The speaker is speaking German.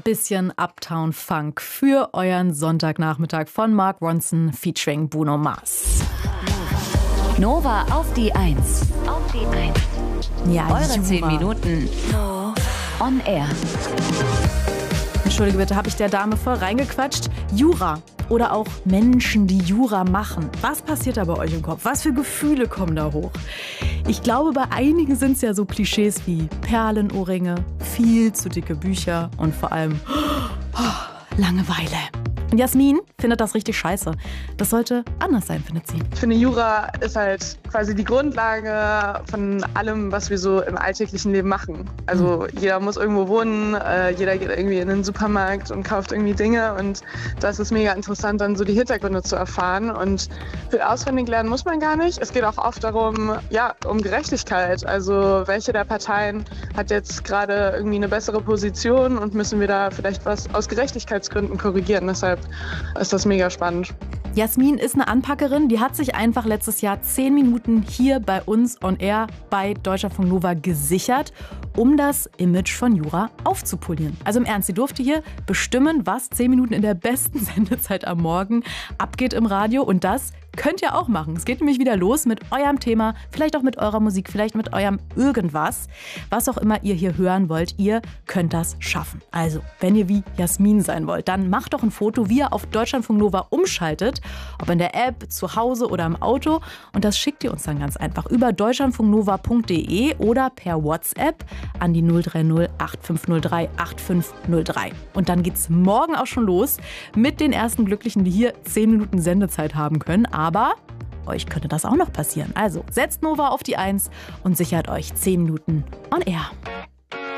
bisschen Uptown Funk für euren Sonntagnachmittag von Mark Ronson featuring Bruno Mars. Nova auf die 1. Ja, Eure 10 Minuten on air. Entschuldige bitte, habe ich der Dame voll reingequatscht? Jura oder auch Menschen, die Jura machen. Was passiert da bei euch im Kopf? Was für Gefühle kommen da hoch? Ich glaube, bei einigen sind es ja so Klischees wie Perlenohrringe, viel zu dicke Bücher und vor allem Langeweile. Und Jasmin findet das richtig scheiße. Das sollte anders sein, findet sie. Ich finde, Jura ist halt quasi die Grundlage von allem, was wir so im alltäglichen Leben machen. Also jeder muss irgendwo wohnen, jeder geht irgendwie in den Supermarkt und kauft irgendwie Dinge. Und das ist mega interessant, dann so die Hintergründe zu erfahren. Und viel auswendig lernen muss man gar nicht. Es geht auch oft darum, um Gerechtigkeit. Also welche der Parteien hat jetzt gerade irgendwie eine bessere Position und müssen wir da vielleicht was aus Gerechtigkeitsgründen korrigieren. Deshalb ist das mega spannend. Jasmin ist eine Anpackerin, die hat sich einfach letztes Jahr 10 Minuten hier bei uns on air bei Deutschlandfunk Nova gesichert, um das Image von Jura aufzupolieren. Also im Ernst, sie durfte hier bestimmen, was 10 Minuten in der besten Sendezeit am Morgen abgeht im Radio, und das könnt ihr auch machen. Es geht nämlich wieder los mit eurem Thema, vielleicht auch mit eurer Musik, vielleicht mit eurem irgendwas, was auch immer ihr hier hören wollt. Ihr könnt das schaffen. Also, wenn ihr wie Jasmin sein wollt, dann macht doch ein Foto, wie ihr auf Deutschlandfunk Nova umschaltet, ob in der App, zu Hause oder im Auto, und das schickt ihr uns dann ganz einfach über deutschlandfunknova.de oder per WhatsApp an die 030 8503 8503. Und dann geht's morgen auch schon los mit den ersten Glücklichen, die hier 10 Minuten Sendezeit haben können. Aber euch könnte das auch noch passieren. Also setzt Nova auf die 1 und sichert euch 10 Minuten on air.